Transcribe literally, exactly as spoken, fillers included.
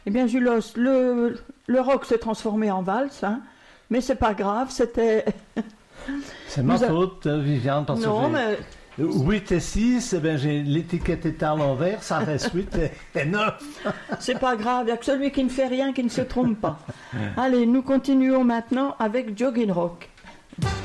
Eh bien, Julos, le, le rock s'est transformé en valse, hein, mais c'est pas grave, c'était... C'est ma faute, a... Viviane, parce non, que mais... huit et six, eh bien, j'ai l'étiquette est à l'envers, ça reste huit et neuf. C'est pas grave, il n'y a que celui qui ne fait rien qui ne se trompe pas. Allez, nous continuons maintenant avec Jogging Rock.